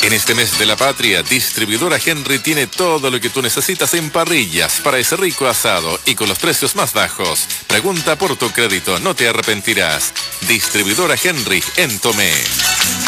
En este mes de la patria, Distribuidora Henry tiene todo lo que tú necesitas en parrillas para ese rico asado y con los precios más bajos. Pregunta por tu crédito, no te arrepentirás. Distribuidora Henry en Tomé.